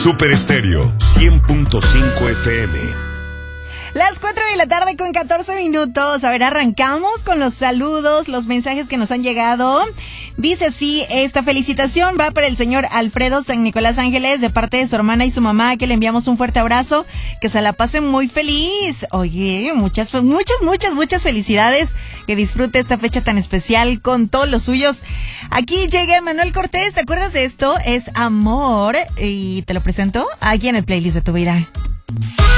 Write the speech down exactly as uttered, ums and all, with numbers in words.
Super Estéreo cien punto cinco F M. Las cuatro de la tarde con catorce minutos. A ver, arrancamos con los saludos, los mensajes que nos han llegado. Dice sí, esta felicitación va para el señor Alfredo San Nicolás Ángeles de parte de su hermana y su mamá, que le enviamos un fuerte abrazo, que se la pase muy feliz. Oye, muchas, muchas, muchas, muchas felicidades, que disfrute esta fecha tan especial con todos los suyos. Aquí llega Manuel Cortés, ¿te acuerdas de esto? Es Amor, y te lo presento aquí en el playlist de tu vida.